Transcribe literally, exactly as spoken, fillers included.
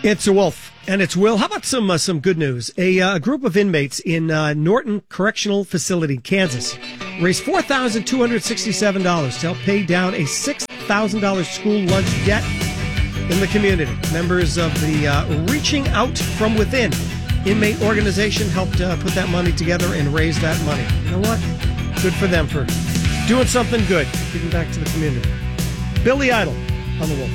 It's a Wolf, and it's Will. How about some uh, some good news? A uh, group of inmates in uh, Norton Correctional Facility, Kansas, raised four thousand two hundred sixty-seven dollars to help pay down a six thousand dollars school lunch debt in the community. Members of the uh, Reaching Out From Within inmate organization helped uh, put that money together and raise that money. You know what? Good for them for doing something good, giving back to the community. Billy Idol on the Wolf.